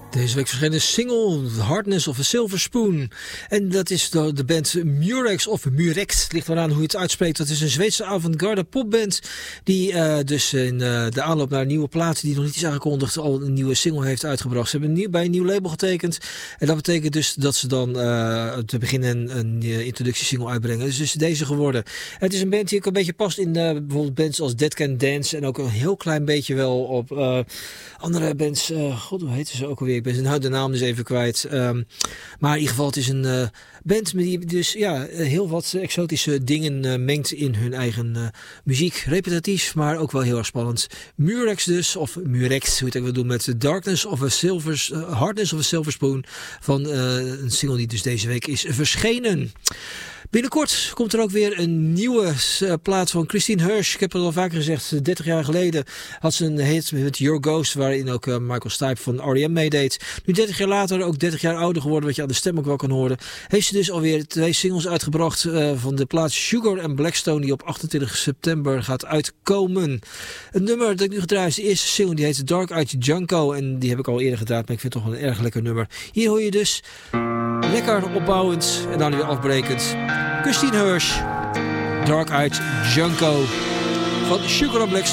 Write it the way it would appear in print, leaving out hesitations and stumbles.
Deze week verscheen single Hardness of a Silver Spoon. En dat is door de band Murex of Murex. Het ligt wel aan hoe je het uitspreekt. Dat is een Zweedse avant-garde popband die dus in de aanloop naar een nieuwe plaat die nog niet is aangekondigd al een nieuwe single heeft uitgebracht. Ze hebben bij een nieuw label getekend. En dat betekent dus dat ze dan te beginnen een introductiesingle uitbrengen. Dus is deze geworden. Het is een band die ook een beetje past in bijvoorbeeld bands als Dead Can Dance. En ook een heel klein beetje wel op andere bands. God, hoe heet ze ook alweer? Ik ben de naam dus even kwijt. Maar in ieder geval, het is een band die dus heel wat exotische dingen mengt in hun eigen muziek. Repetitief, maar ook wel heel erg spannend. Murex dus, of Murex, hoe je het ook wil doen, met Hardness of a Silver Spoon van een single die dus deze week is verschenen. Binnenkort komt er ook weer een nieuwe plaat van Christine Hirsch. Ik heb het al vaker gezegd, 30 jaar geleden had ze een hit met Your Ghost, waarin ook Michael Stipe van R.E.M. meedeed. Nu 30 jaar later, ook 30 jaar ouder geworden, wat je aan de stem ook wel kan horen, heeft ze dus alweer 2 singles uitgebracht van de plaat Sugar and Blackstone, die op 28 september gaat uitkomen. Het nummer dat ik nu gedraaid is de eerste single, die heet Dark Eyed Junko, en die heb ik al eerder gedraaid, maar ik vind het toch wel een erg lekker nummer. Hier hoor je dus lekker opbouwend en dan weer afbrekend Christine Hirsch, Dark Eyed Junko van Sugar and Blackstone.